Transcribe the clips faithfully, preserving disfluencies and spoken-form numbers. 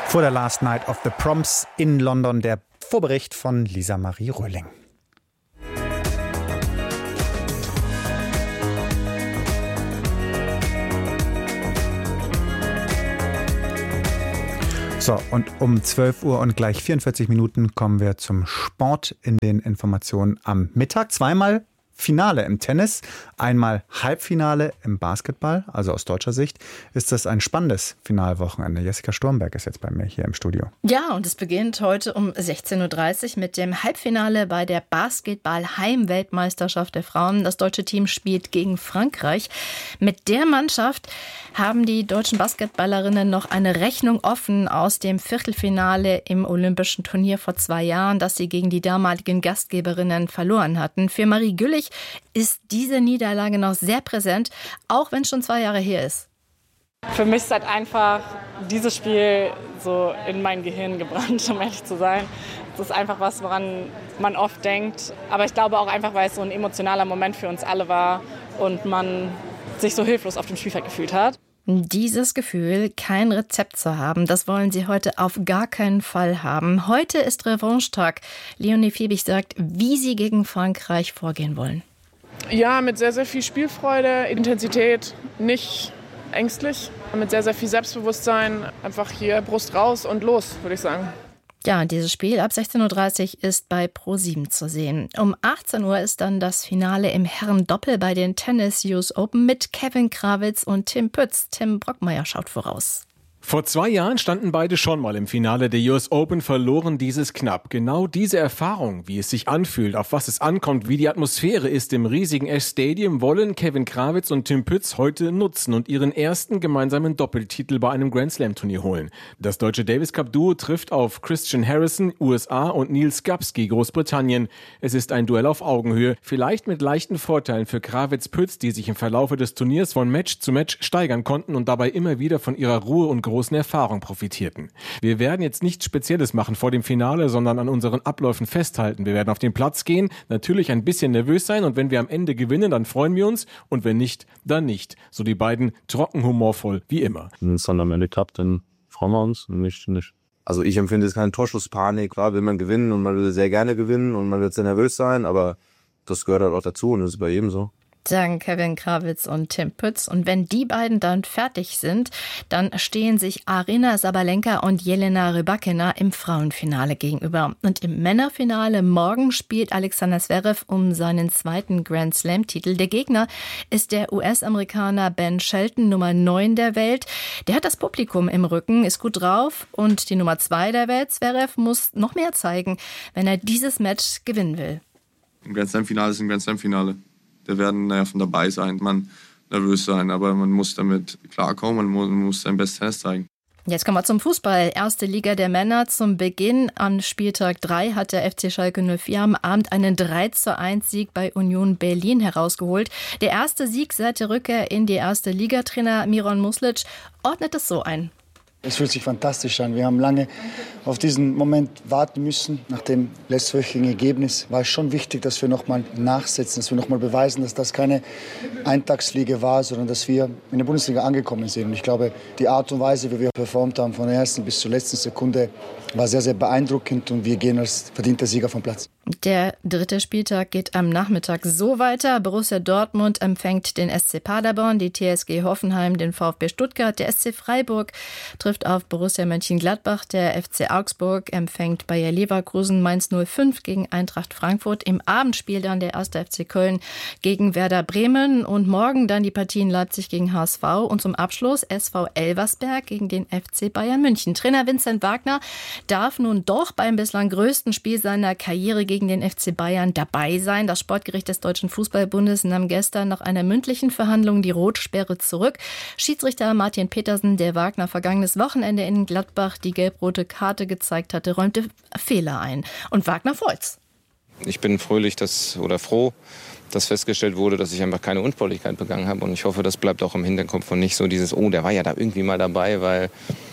Vor der Last Night of the Proms in London der Vorbericht von Lisa Marie Röhling. So, und um zwölf Uhr und gleich vierundvierzig Minuten kommen wir zum Sport in den Informationen am Mittag. Zweimal Finale im Tennis, einmal Halbfinale im Basketball. Also aus deutscher Sicht ist das ein spannendes Finalwochenende. Jessica Sturmberg ist jetzt bei mir hier im Studio. Ja, und es beginnt heute um sechzehn Uhr dreißig mit dem Halbfinale bei der Basketball-Heim-Weltmeisterschaft der Frauen. Das deutsche Team spielt gegen Frankreich. Mit der Mannschaft haben die deutschen Basketballerinnen noch eine Rechnung offen aus dem Viertelfinale im Olympischen Turnier vor zwei Jahren, das sie gegen die damaligen Gastgeberinnen verloren hatten. Für Marie Güllich ist diese Niederlage noch sehr präsent, auch wenn es schon zwei Jahre her ist. Für mich ist halt einfach dieses Spiel so in mein Gehirn gebrannt, um ehrlich zu sein. Das ist einfach was, woran man oft denkt. Aber ich glaube auch einfach, weil es so ein emotionaler Moment für uns alle war und man sich so hilflos auf dem Spielfeld gefühlt hat. Dieses Gefühl, kein Rezept zu haben, das wollen sie heute auf gar keinen Fall haben. Heute ist Revanche-Tag. Leonie Fiebig sagt, wie sie gegen Frankreich vorgehen wollen. Ja, mit sehr, sehr viel Spielfreude, Intensität, nicht ängstlich. Mit sehr, sehr viel Selbstbewusstsein, einfach hier Brust raus und los, würde ich sagen. Ja, dieses Spiel ab sechzehn Uhr dreißig ist bei Pro sieben zu sehen. Um achtzehn Uhr ist dann das Finale im Herrendoppel bei den Tennis U S Open mit Kevin Krawitz und Tim Pütz. Tim Brockmeier schaut voraus. Vor zwei Jahren standen beide schon mal im Finale der U S Open, verloren dieses knapp. Genau diese Erfahrung, wie es sich anfühlt, auf was es ankommt, wie die Atmosphäre ist im riesigen Ash-Stadium, wollen Kevin Krawitz und Tim Pütz heute nutzen und ihren ersten gemeinsamen Doppeltitel bei einem Grand-Slam-Turnier holen. Das deutsche Davis-Cup-Duo trifft auf Christian Harrison, U S A, und Neil Skapski, Großbritannien. Es ist ein Duell auf Augenhöhe, vielleicht mit leichten Vorteilen für Krawitz-Pütz, die sich im Verlaufe des Turniers von Match zu Match steigern konnten und dabei immer wieder von ihrer Ruhe und großen Erfahrung profitierten. Wir werden jetzt nichts Spezielles machen vor dem Finale, sondern an unseren Abläufen festhalten. Wir werden auf den Platz gehen, natürlich ein bisschen nervös sein, und wenn wir am Ende gewinnen, dann freuen wir uns, und wenn nicht, dann nicht. So die beiden trocken humorvoll wie immer. Wenn es dann am Ende klappt, dann freuen wir uns, und nicht, nicht. Also ich empfinde es keine Torschusspanik. Klar will man gewinnen und man will sehr gerne gewinnen und man wird sehr nervös sein, aber das gehört halt auch dazu und das ist bei jedem so. Sagen Kevin Krawitz und Tim Pütz. Und wenn die beiden dann fertig sind, dann stehen sich Aryna Sabalenka und Jelena Rybakina im Frauenfinale gegenüber. Und im Männerfinale morgen spielt Alexander Zverev um seinen zweiten Grand-Slam-Titel. Der Gegner ist der U S-Amerikaner Ben Shelton, Nummer neun der Welt. Der hat das Publikum im Rücken, ist gut drauf, und die Nummer zwei der Welt, Zverev, muss noch mehr zeigen, wenn er dieses Match gewinnen will. Ein Grand-Slam-Finale ist ein Grand-Slam-Finale. Da werden Nerven dabei sein, man nervös sein, aber man muss damit klarkommen, man muss, man muss sein Bestes zeigen. Jetzt kommen wir zum Fußball. Erste Liga der Männer zum Beginn. Am Spieltag drei hat der F C Schalke null vier am Abend einen drei zu eins Sieg bei Union Berlin herausgeholt. Der erste Sieg seit der Rückkehr in die erste Liga. Trainer Miron Muslic ordnet es so ein. Es fühlt sich fantastisch an. Wir haben lange auf diesen Moment warten müssen. Nach dem letztwöchigen Ergebnis war es schon wichtig, dass wir noch mal nachsetzen, dass wir noch mal beweisen, dass das keine Eintagsfliege war, sondern dass wir in der Bundesliga angekommen sind. Und ich glaube, die Art und Weise, wie wir performt haben, von der ersten bis zur letzten Sekunde, war sehr, sehr beeindruckend, und wir gehen als verdienter Sieger vom Platz. Der dritte Spieltag geht am Nachmittag so weiter. Borussia Dortmund empfängt den S C Paderborn, die T S G Hoffenheim den VfB Stuttgart, der S C Freiburg trifft auf Borussia Mönchengladbach, der F C Augsburg empfängt Bayer Leverkusen, Mainz null fünf gegen Eintracht Frankfurt. Im Abendspiel dann der erste F C Köln gegen Werder Bremen, und morgen dann die Partien Leipzig gegen H S V und zum Abschluss S V Elversberg gegen den F C Bayern München. Trainer Vincent Wagner darf nun doch beim bislang größten Spiel seiner Karriere gegen den F C Bayern dabei sein. Das Sportgericht des Deutschen Fußballbundes nahm gestern nach einer mündlichen Verhandlung die Rotsperre zurück. Schiedsrichter Martin Petersen, der Wagner vergangenes Wochenende in Gladbach die gelb-rote Karte gezeigt hatte, räumte Fehler ein. Und Wagner freut's. Ich bin fröhlich dass, oder froh, dass festgestellt wurde, dass ich einfach keine Unsportlichkeit begangen habe. Und ich hoffe, das bleibt auch im Hinterkopf und nicht so dieses, oh, der war ja da irgendwie mal dabei, weil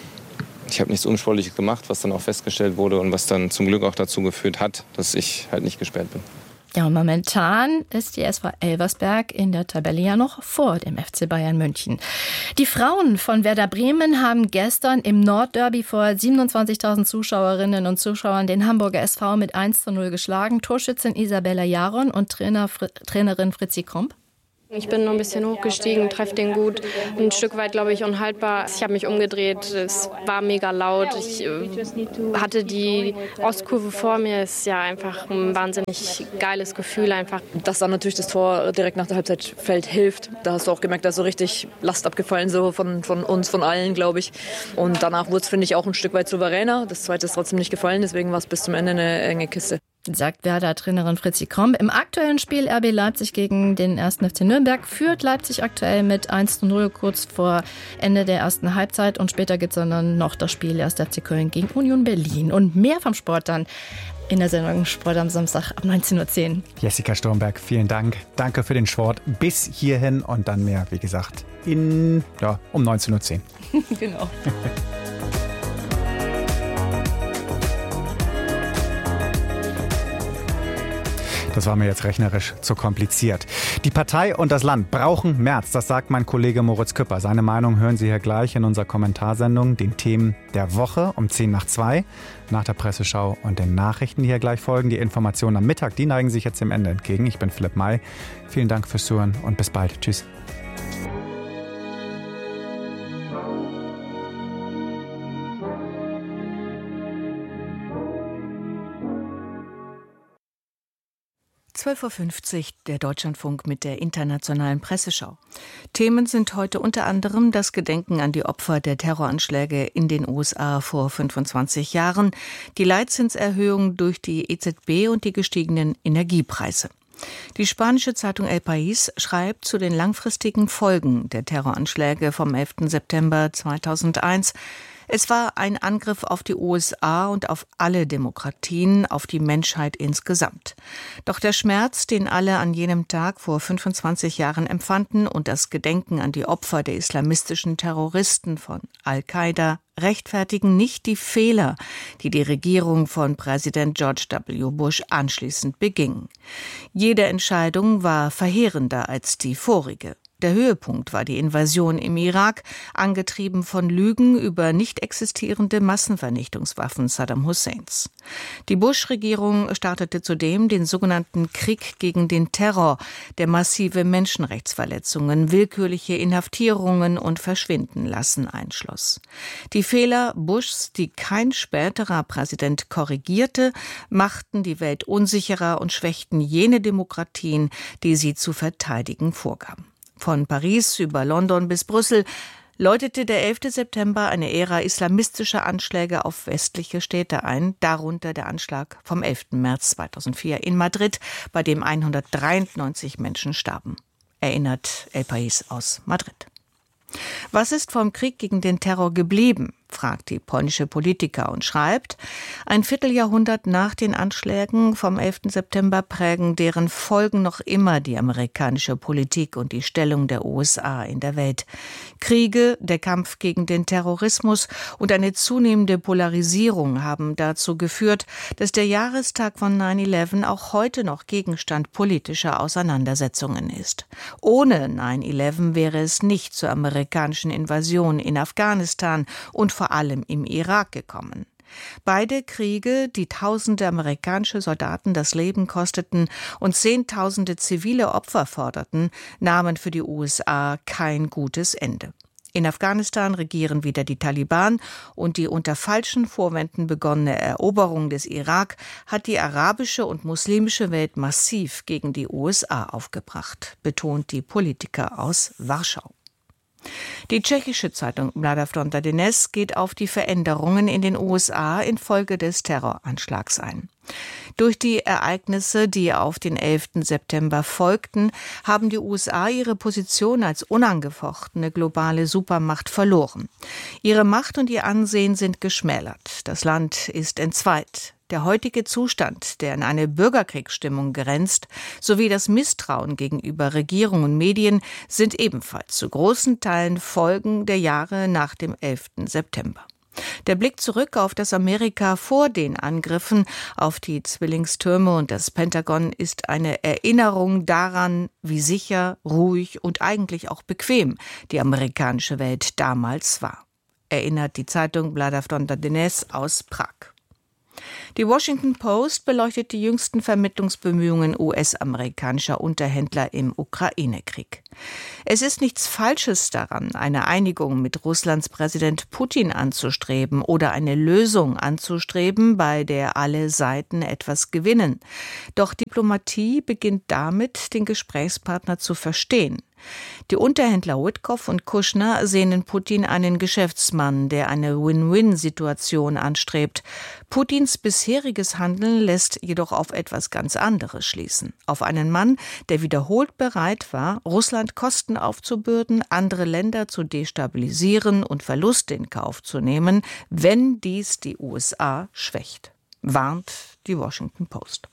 ich habe nichts Unsportliches gemacht, was dann auch festgestellt wurde und was dann zum Glück auch dazu geführt hat, dass ich halt nicht gesperrt bin. Ja, und momentan ist die S V Elversberg in der Tabelle ja noch vor dem F C Bayern München. Die Frauen von Werder Bremen haben gestern im Nordderby vor siebenundzwanzigtausend Zuschauerinnen und Zuschauern den Hamburger S V mit eins zu null geschlagen. Torschützin Isabella Jaron und Trainer, Fr- Trainerin Fritzi Kromp. Ich bin nur ein bisschen hochgestiegen, treffe den gut. Ein Stück weit, glaube ich, unhaltbar. Ich habe mich umgedreht, es war mega laut. Ich äh, hatte die Ostkurve vor mir. Es ist ja einfach ein wahnsinnig geiles Gefühl einfach. Dass dann natürlich das Tor direkt nach der Halbzeit fällt, hilft. Da hast du auch gemerkt, da ist so richtig Last abgefallen, so von, von uns, von allen, glaube ich. Und danach wurde es, finde ich, auch ein Stück weit souveräner. Das zweite ist trotzdem nicht gefallen, deswegen war es bis zum Ende eine enge Kiste. Sagt Werder-Trainerin Fritzi Kromp. Im aktuellen Spiel R B Leipzig gegen den ersten F C Nürnberg führt Leipzig aktuell mit eins zu null kurz vor Ende der ersten Halbzeit. Und später gibt es dann noch das Spiel erster F C Köln gegen Union Berlin. Und mehr vom Sport dann in der Sendung Sport am Samstag ab neunzehn Uhr zehn. Jessica Sturmberg, vielen Dank. Danke für den Sport bis hierhin und dann mehr, wie gesagt, in, ja, um neunzehn Uhr zehn. Genau. Das war mir jetzt rechnerisch zu kompliziert. Die Partei und das Land brauchen Merz, das sagt mein Kollege Moritz Küpper. Seine Meinung hören Sie hier gleich in unserer Kommentarsendung, den Themen der Woche um zehn nach zwei, nach der Presseschau und den Nachrichten, die hier gleich folgen. Die Informationen am Mittag, die neigen sich jetzt dem Ende entgegen. Ich bin Philipp May. Vielen Dank fürs Zuhören und bis bald. Tschüss. zwölf Uhr fünfzig, der Deutschlandfunk mit der internationalen Presseschau. Themen sind heute unter anderem das Gedenken an die Opfer der Terroranschläge in den U S A vor fünfundzwanzig Jahren, die Leitzinserhöhung durch die E Z B und die gestiegenen Energiepreise. Die spanische Zeitung El País schreibt zu den langfristigen Folgen der Terroranschläge vom elften September zweitausendeins. Es war ein Angriff auf die U S A und auf alle Demokratien, auf die Menschheit insgesamt. Doch der Schmerz, den alle an jenem Tag vor fünfundzwanzig Jahren empfanden und das Gedenken an die Opfer der islamistischen Terroristen von Al-Qaida rechtfertigen nicht die Fehler, die die Regierung von Präsident George W. Bush anschließend beging. Jede Entscheidung war verheerender als die vorige. Der Höhepunkt war die Invasion im Irak, angetrieben von Lügen über nicht existierende Massenvernichtungswaffen Saddam Husseins. Die Bush-Regierung startete zudem den sogenannten Krieg gegen den Terror, der massive Menschenrechtsverletzungen, willkürliche Inhaftierungen und Verschwindenlassen einschloss. Die Fehler Bushs, die kein späterer Präsident korrigierte, machten die Welt unsicherer und schwächten jene Demokratien, die sie zu verteidigen vorgaben. Von Paris über London bis Brüssel läutete der elfte September eine Ära islamistischer Anschläge auf westliche Städte ein, darunter der Anschlag vom elften März zweitausendvier in Madrid, bei dem hundertdreiundneunzig Menschen starben. Erinnert El País aus Madrid. Was ist vom Krieg gegen den Terror geblieben, fragt die polnische Politiker und schreibt, ein Vierteljahrhundert nach den Anschlägen vom elften September prägen deren Folgen noch immer die amerikanische Politik und die Stellung der U S A in der Welt. Kriege, der Kampf gegen den Terrorismus und eine zunehmende Polarisierung haben dazu geführt, dass der Jahrestag von neun elf auch heute noch Gegenstand politischer Auseinandersetzungen ist. Ohne neun elf wäre es nicht zur amerikanischen Invasion in Afghanistan und vor allem im Irak gekommen. Beide Kriege, die tausende amerikanische Soldaten das Leben kosteten und zehntausende zivile Opfer forderten, nahmen für die U S A kein gutes Ende. In Afghanistan regieren wieder die Taliban und die unter falschen Vorwänden begonnene Eroberung des Irak hat die arabische und muslimische Welt massiv gegen die U S A aufgebracht, betont die Politiker aus Warschau. Die tschechische Zeitung Mladá Fronta Dnes geht auf die Veränderungen in den U S A infolge des Terroranschlags ein. Durch die Ereignisse, die auf den elften September folgten, haben die U S A ihre Position als unangefochtene globale Supermacht verloren. Ihre Macht und ihr Ansehen sind geschmälert. Das Land ist entzweit. Der heutige Zustand, der in eine Bürgerkriegsstimmung grenzt, sowie das Misstrauen gegenüber Regierung und Medien sind ebenfalls zu großen Teilen Folgen der Jahre nach dem elften September. Der Blick zurück auf das Amerika vor den Angriffen auf die Zwillingstürme und das Pentagon ist eine Erinnerung daran, wie sicher, ruhig und eigentlich auch bequem die amerikanische Welt damals war, erinnert die Zeitung Pravda Dnes aus Prag. Die Washington Post beleuchtet die jüngsten Vermittlungsbemühungen U S-amerikanischer Unterhändler im Ukraine-Krieg. Es ist nichts Falsches daran, eine Einigung mit Russlands Präsident Putin anzustreben oder eine Lösung anzustreben, bei der alle Seiten etwas gewinnen. Doch Diplomatie beginnt damit, den Gesprächspartner zu verstehen. Die Unterhändler Witkoff und Kushner sehen in Putin einen Geschäftsmann, der eine Win-Win-Situation anstrebt. Putins bisheriges Handeln lässt jedoch auf etwas ganz anderes schließen. Auf einen Mann, der wiederholt bereit war, Russland Kosten aufzubürden, andere Länder zu destabilisieren und Verluste in Kauf zu nehmen, wenn dies die U S A schwächt, warnt die Washington Post.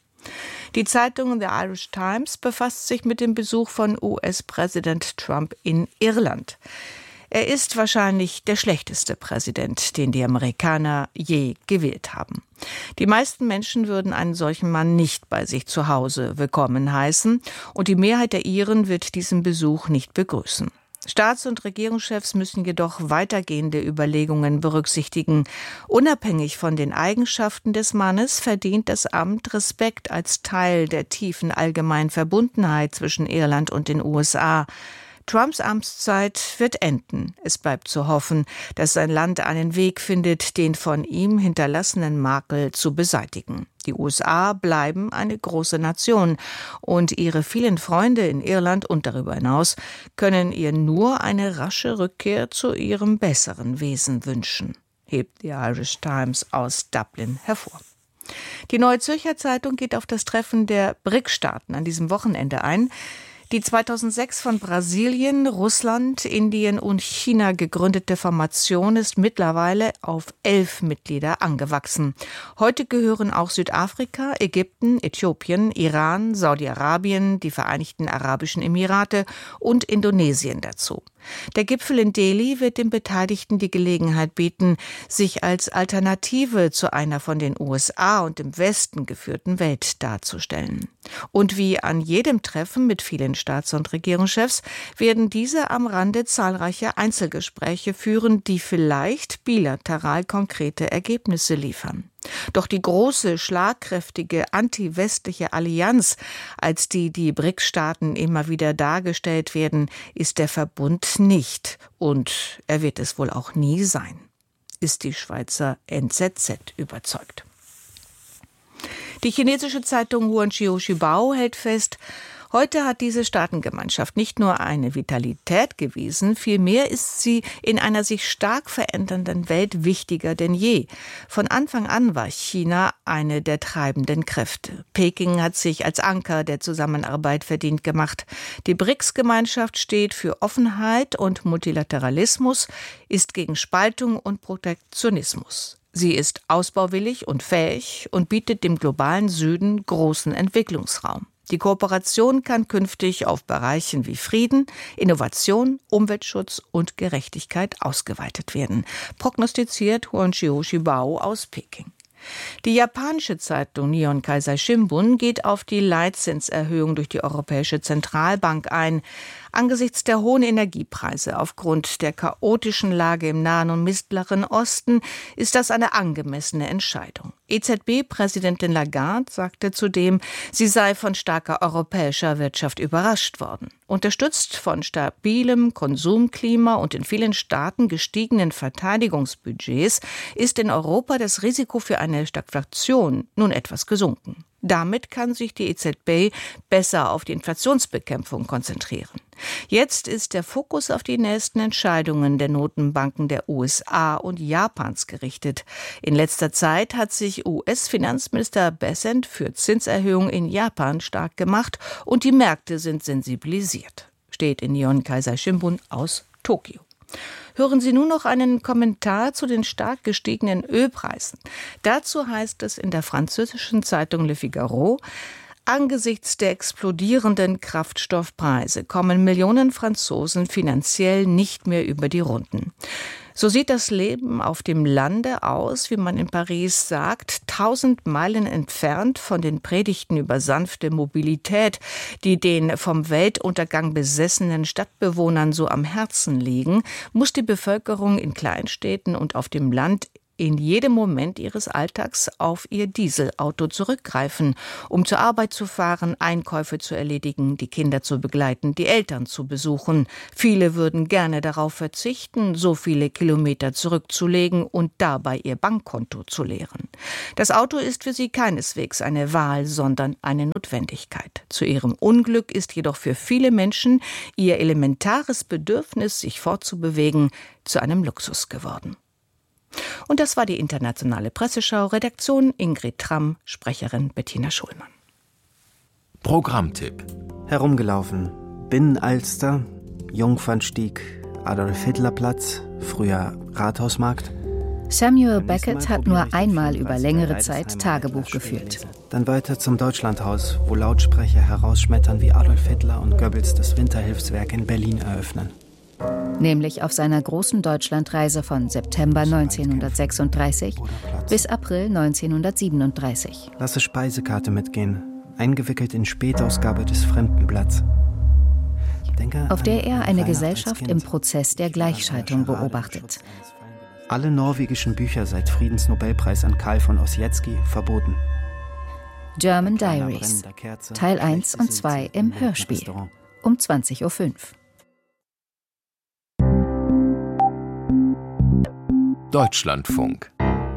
Die Zeitung The Irish Times befasst sich mit dem Besuch von U S-Präsident Trump in Irland. Er ist wahrscheinlich der schlechteste Präsident, den die Amerikaner je gewählt haben. Die meisten Menschen würden einen solchen Mann nicht bei sich zu Hause willkommen heißen, und die Mehrheit der Iren wird diesen Besuch nicht begrüßen. Staats- und Regierungschefs müssen jedoch weitergehende Überlegungen berücksichtigen. Unabhängig von den Eigenschaften des Mannes verdient das Amt Respekt als Teil der tiefen allgemeinen Verbundenheit zwischen Irland und den U S A. Trumps Amtszeit wird enden. Es bleibt zu hoffen, dass sein Land einen Weg findet, den von ihm hinterlassenen Makel zu beseitigen. Die U S A bleiben eine große Nation und ihre vielen Freunde in Irland und darüber hinaus können ihr nur eine rasche Rückkehr zu ihrem besseren Wesen wünschen, hebt die Irish Times aus Dublin hervor. Die Neue Zürcher Zeitung geht auf das Treffen der B R I C-Staaten an diesem Wochenende ein. Die zweitausendsechs von Brasilien, Russland, Indien und China gegründete Formation ist mittlerweile auf elf Mitglieder angewachsen. Heute gehören auch Südafrika, Ägypten, Äthiopien, Iran, Saudi-Arabien, die Vereinigten Arabischen Emirate und Indonesien dazu. Der Gipfel in Delhi wird den Beteiligten die Gelegenheit bieten, sich als Alternative zu einer von den U S A und dem Westen geführten Welt darzustellen. Und wie an jedem Treffen mit vielen Staats- und Regierungschefs werden diese am Rande zahlreiche Einzelgespräche führen, die vielleicht bilateral konkrete Ergebnisse liefern. Doch die große, schlagkräftige anti-westliche Allianz, als die die B R I C-Staaten immer wieder dargestellt werden, ist der Verbund nicht. Und er wird es wohl auch nie sein, ist die Schweizer N Z Z überzeugt. Die chinesische Zeitung Huanqiu Shibao hält fest, heute hat diese Staatengemeinschaft nicht nur eine Vitalität gewiesen, vielmehr ist sie in einer sich stark verändernden Welt wichtiger denn je. Von Anfang an war China eine der treibenden Kräfte. Peking hat sich als Anker der Zusammenarbeit verdient gemacht. Die B R I C-Gemeinschaft steht für Offenheit und Multilateralismus, ist gegen Spaltung und Protektionismus. Sie ist ausbauwillig und fähig und bietet dem globalen Süden großen Entwicklungsraum. Die Kooperation kann künftig auf Bereichen wie Frieden, Innovation, Umweltschutz und Gerechtigkeit ausgeweitet werden, prognostiziert Huanqiu Shibao aus Peking. Die japanische Zeitung Nihon Keizai Shimbun geht auf die Leitzinserhöhung durch die Europäische Zentralbank ein. Angesichts der hohen Energiepreise aufgrund der chaotischen Lage im Nahen und Mittleren Osten ist das eine angemessene Entscheidung. E Z B-Präsidentin Lagarde sagte zudem, sie sei von starker europäischer Wirtschaft überrascht worden. Unterstützt von stabilem Konsumklima und in vielen Staaten gestiegenen Verteidigungsbudgets ist in Europa das Risiko für eine Stagflation nun etwas gesunken. Damit kann sich die E Z B besser auf die Inflationsbekämpfung konzentrieren. Jetzt ist der Fokus auf die nächsten Entscheidungen der Notenbanken der U S A und Japans gerichtet. In letzter Zeit hat sich U S-Finanzminister Bessent für Zinserhöhungen in Japan stark gemacht und die Märkte sind sensibilisiert, steht in Nihon Keizai Shimbun aus Tokio. Hören Sie nun noch einen Kommentar zu den stark gestiegenen Ölpreisen. Dazu heißt es in der französischen Zeitung Le Figaro: Angesichts der explodierenden Kraftstoffpreise kommen Millionen Franzosen finanziell nicht mehr über die Runden. So sieht das Leben auf dem Lande aus, wie man in Paris sagt, tausend Meilen entfernt von den Predigten über sanfte Mobilität, die den vom Weltuntergang besessenen Stadtbewohnern so am Herzen liegen, muss die Bevölkerung in Kleinstädten und auf dem Land in jedem Moment ihres Alltags auf ihr Dieselauto zurückgreifen, um zur Arbeit zu fahren, Einkäufe zu erledigen, die Kinder zu begleiten, die Eltern zu besuchen. Viele würden gerne darauf verzichten, so viele Kilometer zurückzulegen und dabei ihr Bankkonto zu leeren. Das Auto ist für sie keineswegs eine Wahl, sondern eine Notwendigkeit. Zu ihrem Unglück ist jedoch für viele Menschen ihr elementares Bedürfnis, sich fortzubewegen, zu einem Luxus geworden. Und das war die internationale Presseschau. Redaktion Ingrid Tramm, Sprecherin Bettina Schulmann. Programmtipp. Herumgelaufen. Binnenalster, Jungfernstieg, Adolf-Hitler-Platz, früher Rathausmarkt. Samuel Beckett hat nur einmal über längere Zeit Tagebuch geführt. Dann weiter zum Deutschlandhaus, wo Lautsprecher herausschmettern, wie Adolf Hitler und Goebbels das Winterhilfswerk in Berlin eröffnen. Nämlich auf seiner großen Deutschlandreise von September neunzehnhundertsechsunddreißig bis April neunzehnhundertsiebenunddreißig. Lasse Speisekarte mitgehen, eingewickelt in Spätausgabe des Fremdenblatts. Denke auf der er eine Gesellschaft im Prozess der Gleichschaltung beobachtet. Alle norwegischen Bücher seit Friedensnobelpreis an Karl von Ossietzky verboten. German Diaries, Teil eins und zwei im Hörspiel, um zwanzig Uhr fünf. Deutschlandfunk.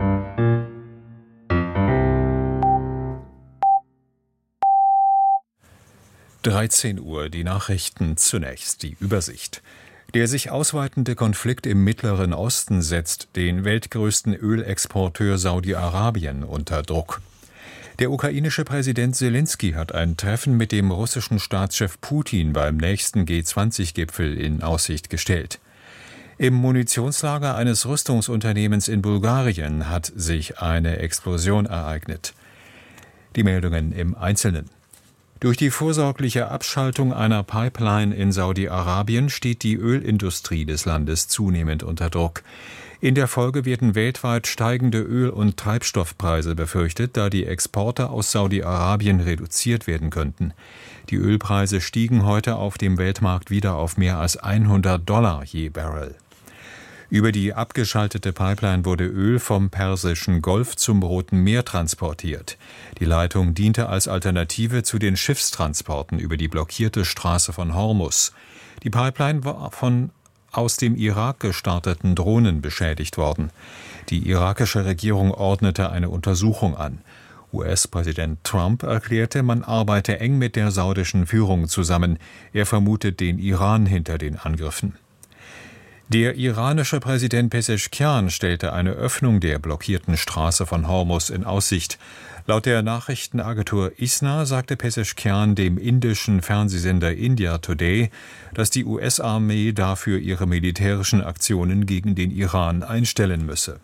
dreizehn Uhr, die Nachrichten zunächst, die Übersicht. Der sich ausweitende Konflikt im Mittleren Osten setzt den weltgrößten Ölexporteur Saudi-Arabien unter Druck. Der ukrainische Präsident Selenskyj hat ein Treffen mit dem russischen Staatschef Putin beim nächsten G zwanzig Gipfel in Aussicht gestellt. Im Munitionslager eines Rüstungsunternehmens in Bulgarien hat sich eine Explosion ereignet. Die Meldungen im Einzelnen. Durch die vorsorgliche Abschaltung einer Pipeline in Saudi-Arabien steht die Ölindustrie des Landes zunehmend unter Druck. In der Folge werden weltweit steigende Öl- und Treibstoffpreise befürchtet, da die Exporte aus Saudi-Arabien reduziert werden könnten. Die Ölpreise stiegen heute auf dem Weltmarkt wieder auf mehr als hundert Dollar je Barrel. Über die abgeschaltete Pipeline wurde Öl vom Persischen Golf zum Roten Meer transportiert. Die Leitung diente als Alternative zu den Schiffstransporten über die blockierte Straße von Hormuz. Die Pipeline war von aus dem Irak gestarteten Drohnen beschädigt worden. Die irakische Regierung ordnete eine Untersuchung an. U S-Präsident Trump erklärte, man arbeite eng mit der saudischen Führung zusammen. Er vermutet den Iran hinter den Angriffen. Der iranische Präsident Pezeshkian stellte eine Öffnung der blockierten Straße von Hormuz in Aussicht. Laut der Nachrichtenagentur I S N A sagte Pezeshkian dem indischen Fernsehsender India Today, dass die U S-Armee dafür ihre militärischen Aktionen gegen den Iran einstellen müsse.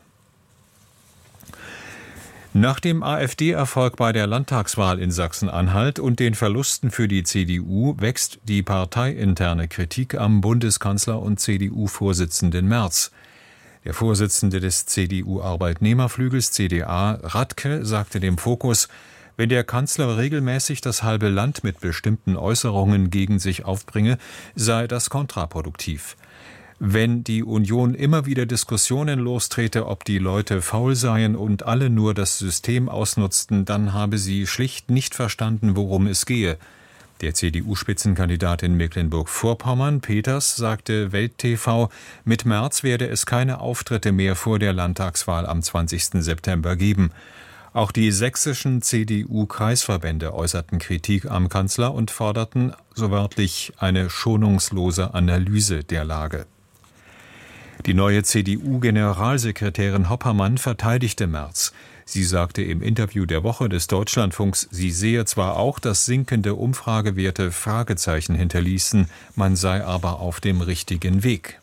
Nach dem AfD-Erfolg bei der Landtagswahl in Sachsen-Anhalt und den Verlusten für die C D U wächst die parteiinterne Kritik am Bundeskanzler und C D U-Vorsitzenden Merz. Der Vorsitzende des C D U-Arbeitnehmerflügels C D A, Radke, sagte dem Fokus, wenn der Kanzler regelmäßig das halbe Land mit bestimmten Äußerungen gegen sich aufbringe, sei das kontraproduktiv. Wenn die Union immer wieder Diskussionen lostrete, ob die Leute faul seien und alle nur das System ausnutzten, dann habe sie schlicht nicht verstanden, worum es gehe. Der C D U-Spitzenkandidat in Mecklenburg-Vorpommern, Peters, sagte Welt T V, mit Merz werde es keine Auftritte mehr vor der Landtagswahl am zwanzigsten September geben. Auch die sächsischen C D U-Kreisverbände äußerten Kritik am Kanzler und forderten, so wörtlich, eine schonungslose Analyse der Lage. Die neue C D U-Generalsekretärin Hoppermann verteidigte Merz. Sie sagte im Interview der Woche des Deutschlandfunks, sie sehe zwar auch, dass sinkende Umfragewerte Fragezeichen hinterließen, man sei aber auf dem richtigen Weg.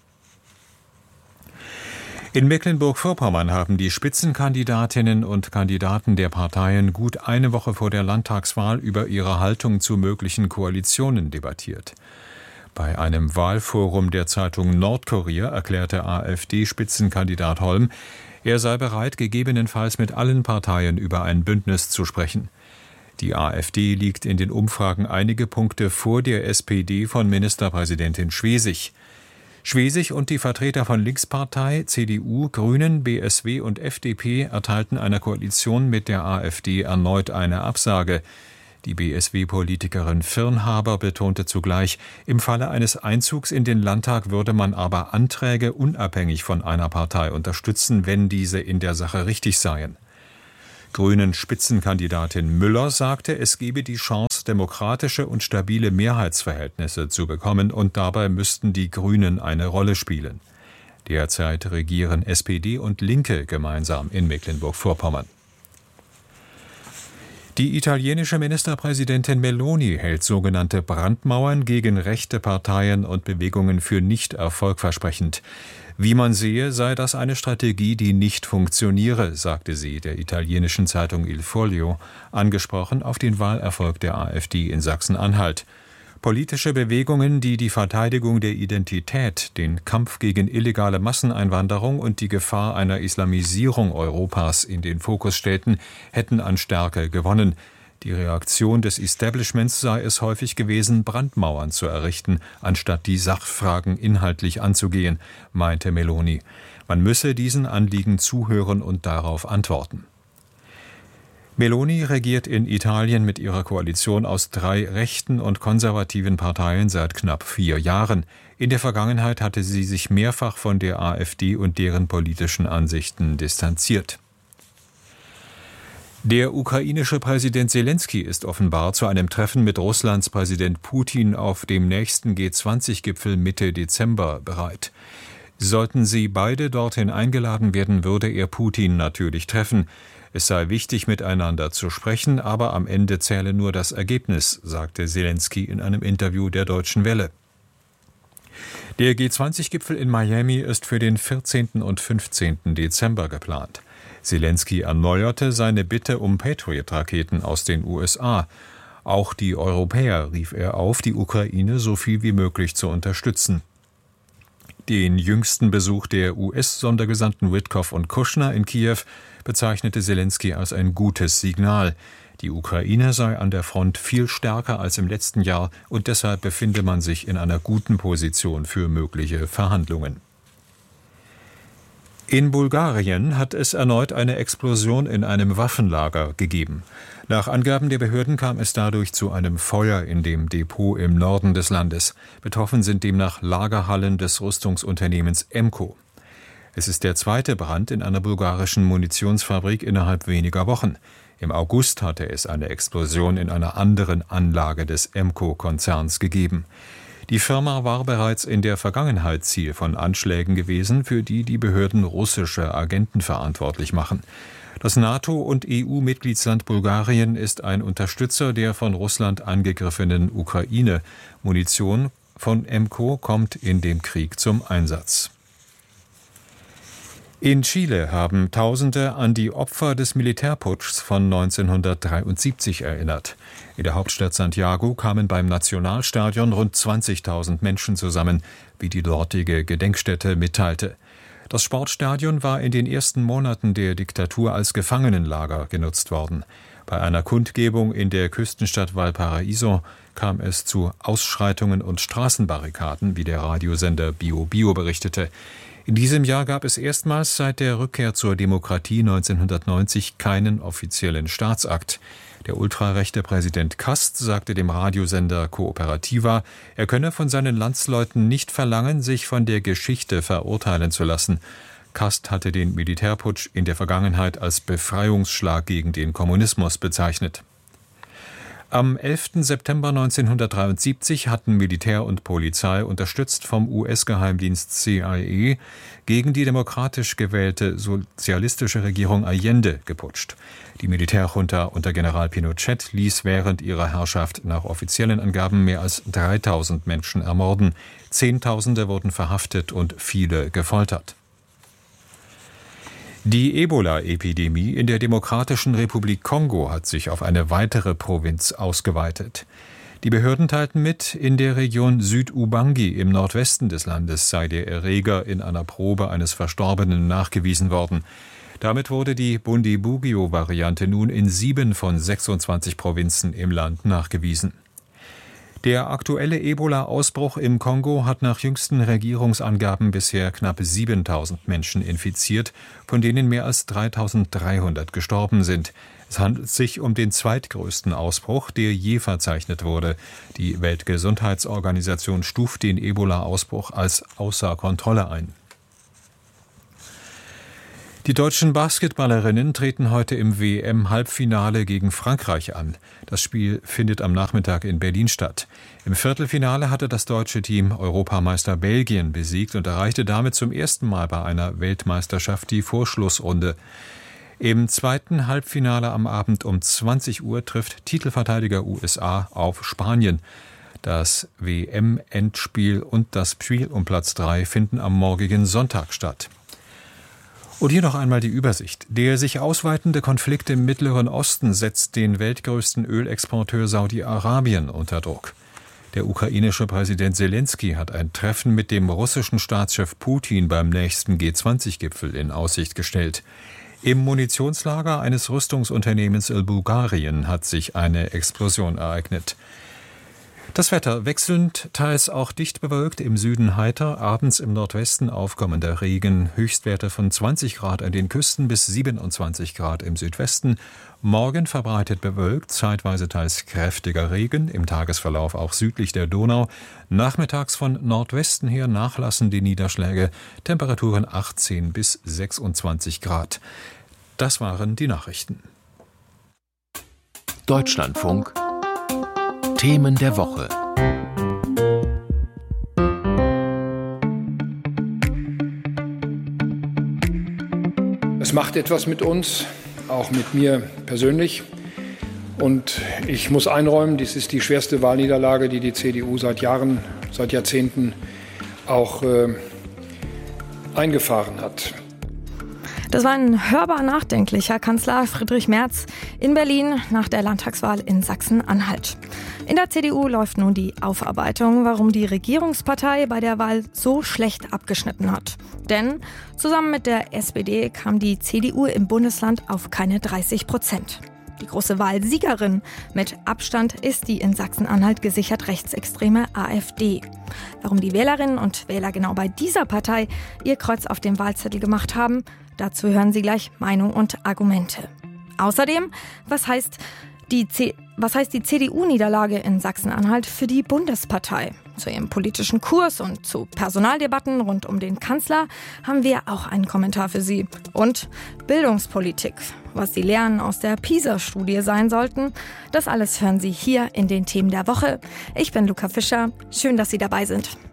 In Mecklenburg-Vorpommern haben die Spitzenkandidatinnen und Kandidaten der Parteien gut eine Woche vor der Landtagswahl über ihre Haltung zu möglichen Koalitionen debattiert. Bei einem Wahlforum der Zeitung Nordkurier erklärte AfD-Spitzenkandidat Holm, er sei bereit, gegebenenfalls mit allen Parteien über ein Bündnis zu sprechen. Die AfD liegt in den Umfragen einige Punkte vor der S P D von Ministerpräsidentin Schwesig. Schwesig und die Vertreter von Linkspartei, C D U, Grünen, B S W und F D P erteilten einer Koalition mit der AfD erneut eine Absage. Die B S W-Politikerin Firnhaber betonte zugleich, im Falle eines Einzugs in den Landtag würde man aber Anträge unabhängig von einer Partei unterstützen, wenn diese in der Sache richtig seien. Grünen-Spitzenkandidatin Müller sagte, es gebe die Chance, demokratische und stabile Mehrheitsverhältnisse zu bekommen, und dabei müssten die Grünen eine Rolle spielen. Derzeit regieren S P D und Linke gemeinsam in Mecklenburg-Vorpommern. Die italienische Ministerpräsidentin Meloni hält sogenannte Brandmauern gegen rechte Parteien und Bewegungen für nicht erfolgversprechend. Wie man sehe, sei das eine Strategie, die nicht funktioniere, sagte sie der italienischen Zeitung Il Foglio, angesprochen auf den Wahlerfolg der AfD in Sachsen-Anhalt. Politische Bewegungen, die die Verteidigung der Identität, den Kampf gegen illegale Masseneinwanderung und die Gefahr einer Islamisierung Europas in den Fokus stellten, hätten an Stärke gewonnen. Die Reaktion des Establishments sei es häufig gewesen, Brandmauern zu errichten, anstatt die Sachfragen inhaltlich anzugehen, meinte Meloni. Man müsse diesen Anliegen zuhören und darauf antworten. Meloni regiert in Italien mit ihrer Koalition aus drei rechten und konservativen Parteien seit knapp vier Jahren. In der Vergangenheit hatte sie sich mehrfach von der AfD und deren politischen Ansichten distanziert. Der ukrainische Präsident Selenskyj ist offenbar zu einem Treffen mit Russlands Präsident Putin auf dem nächsten G zwanzig Gipfel Mitte Dezember bereit. Sollten sie beide dorthin eingeladen werden, würde er Putin natürlich treffen. Es sei wichtig, miteinander zu sprechen, aber am Ende zähle nur das Ergebnis, sagte Selenskyj in einem Interview der Deutschen Welle. Der G zwanzig Gipfel in Miami ist für den vierzehnten und fünfzehnten Dezember geplant. Selenskyj erneuerte seine Bitte um Patriot-Raketen aus den U S A. Auch die Europäer rief er auf, die Ukraine so viel wie möglich zu unterstützen. Den jüngsten Besuch der U S-Sondergesandten Witkoff und Kushner in Kiew bezeichnete Selenskyj als ein gutes Signal. Die Ukraine sei an der Front viel stärker als im letzten Jahr und deshalb befinde man sich in einer guten Position für mögliche Verhandlungen. In Bulgarien hat es erneut eine Explosion in einem Waffenlager gegeben. Nach Angaben der Behörden kam es dadurch zu einem Feuer in dem Depot im Norden des Landes. Betroffen sind demnach Lagerhallen des Rüstungsunternehmens Emco. Es ist der zweite Brand in einer bulgarischen Munitionsfabrik innerhalb weniger Wochen. Im August hatte es eine Explosion in einer anderen Anlage des Emco-Konzerns gegeben. Die Firma war bereits in der Vergangenheit Ziel von Anschlägen gewesen, für die die Behörden russische Agenten verantwortlich machen. Das NATO- und E U-Mitgliedsland Bulgarien ist ein Unterstützer der von Russland angegriffenen Ukraine. Munition von Emco kommt in dem Krieg zum Einsatz. In Chile haben Tausende an die Opfer des Militärputschs von neunzehnhundertdreiundsiebzig erinnert. In der Hauptstadt Santiago kamen beim Nationalstadion rund zwanzigtausend Menschen zusammen, wie die dortige Gedenkstätte mitteilte. Das Sportstadion war in den ersten Monaten der Diktatur als Gefangenenlager genutzt worden. Bei einer Kundgebung in der Küstenstadt Valparaíso kam es zu Ausschreitungen und Straßenbarrikaden, wie der Radiosender Bio Bio berichtete. In diesem Jahr gab es erstmals seit der Rückkehr zur Demokratie neunzehnhundertneunzig keinen offiziellen Staatsakt. Der ultrarechte Präsident Kast sagte dem Radiosender Cooperativa, er könne von seinen Landsleuten nicht verlangen, sich von der Geschichte verurteilen zu lassen. Kast hatte den Militärputsch in der Vergangenheit als Befreiungsschlag gegen den Kommunismus bezeichnet. Am elften September neunzehnhundertdreiundsiebzig hatten Militär und Polizei, unterstützt vom U S-Geheimdienst C I A, gegen die demokratisch gewählte sozialistische Regierung Allende geputscht. Die Militärjunta unter General Pinochet ließ während ihrer Herrschaft nach offiziellen Angaben mehr als dreitausend Menschen ermorden. Zehntausende wurden verhaftet und viele gefoltert. Die Ebola-Epidemie in der Demokratischen Republik Kongo hat sich auf eine weitere Provinz ausgeweitet. Die Behörden teilten mit, in der Region Süd-Ubangi im Nordwesten des Landes sei der Erreger in einer Probe eines Verstorbenen nachgewiesen worden. Damit wurde die Bundibugyo-Variante nun in sieben von sechsundzwanzig Provinzen im Land nachgewiesen. Der aktuelle Ebola-Ausbruch im Kongo hat nach jüngsten Regierungsangaben bisher knapp siebentausend Menschen infiziert, von denen mehr als dreitausenddreihundert gestorben sind. Es handelt sich um den zweitgrößten Ausbruch, der je verzeichnet wurde. Die Weltgesundheitsorganisation stuft den Ebola-Ausbruch als außer Kontrolle ein. Die deutschen Basketballerinnen treten heute im W M-Halbfinale gegen Frankreich an. Das Spiel findet am Nachmittag in Berlin statt. Im Viertelfinale hatte das deutsche Team Europameister Belgien besiegt und erreichte damit zum ersten Mal bei einer Weltmeisterschaft die Vorschlussrunde. Im zweiten Halbfinale am Abend um zwanzig Uhr trifft Titelverteidiger U S A auf Spanien. Das W M-Endspiel und das Spiel um Platz drei finden am morgigen Sonntag statt. Und hier noch einmal die Übersicht. Der sich ausweitende Konflikt im Mittleren Osten setzt den weltgrößten Ölexporteur Saudi-Arabien unter Druck. Der ukrainische Präsident Selensky hat ein Treffen mit dem russischen Staatschef Putin beim nächsten G zwanzig Gipfel in Aussicht gestellt. Im Munitionslager eines Rüstungsunternehmens in Bulgarien hat sich eine Explosion ereignet. Das Wetter wechselnd, teils auch dicht bewölkt, im Süden heiter, abends im Nordwesten aufkommender Regen, Höchstwerte von zwanzig Grad an den Küsten bis siebenundzwanzig Grad im Südwesten. Morgen verbreitet bewölkt, zeitweise teils kräftiger Regen, im Tagesverlauf auch südlich der Donau. Nachmittags von Nordwesten her nachlassen die Niederschläge, Temperaturen achtzehn bis sechsundzwanzig Grad. Das waren die Nachrichten. Deutschlandfunk Themen der Woche. Es macht etwas mit uns, auch mit mir persönlich. Und ich muss einräumen, dies ist die schwerste Wahlniederlage, die die C D U seit Jahren, seit Jahrzehnten auch äh, eingefahren hat. Das war ein hörbar nachdenklicher Kanzler Friedrich Merz in Berlin nach der Landtagswahl in Sachsen-Anhalt. In der C D U läuft nun die Aufarbeitung, warum die Regierungspartei bei der Wahl so schlecht abgeschnitten hat. Denn zusammen mit der S P D kam die C D U im Bundesland auf keine dreißig Prozent. Die große Wahlsiegerin mit Abstand ist die in Sachsen-Anhalt gesichert rechtsextreme AfD. Warum die Wählerinnen und Wähler genau bei dieser Partei ihr Kreuz auf dem Wahlzettel gemacht haben, dazu hören Sie gleich Meinung und Argumente. Außerdem, was heißt die, C- was heißt die C D U-Niederlage in Sachsen-Anhalt für die Bundespartei? Zu ihrem politischen Kurs und zu Personaldebatten rund um den Kanzler haben wir auch einen Kommentar für Sie. Und Bildungspolitik, was die Lehren aus der PISA-Studie sein sollten, das alles hören Sie hier in den Themen der Woche. Ich bin Luca Fischer, schön, dass Sie dabei sind.